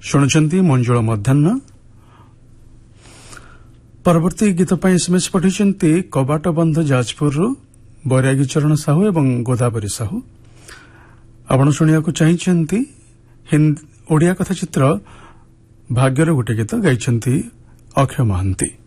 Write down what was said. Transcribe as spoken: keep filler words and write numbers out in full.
ଶୁଣୁଛନ୍ତି ମଞ୍ଜୁଳ ମଧ୍ୟାହ୍ନ। ପରବର୍ତ୍ତୀ ଗୀତ ପାଇଁ ଏସ୍ଏମ୍ଏସ୍ ପଠାଇଛନ୍ତି କବାଟ ବନ୍ଧ ଯାଜପୁରରୁ ବୈରାଗୀ ଚରଣ ସାହୁ ଏବଂ ଗୋଦାବରୀ ସାହୁ। ଆପଣ ଶୁଣିବାକୁ ଚାହିଁଛନ୍ତି ଓଡ଼ିଆ କଥା ଚିତ୍ର ଭାଗ୍ୟର ଗୋଟେ ଗୀତ ଗାଇଛନ୍ତି ଅକ୍ଷୟ ମହାନ୍ତି।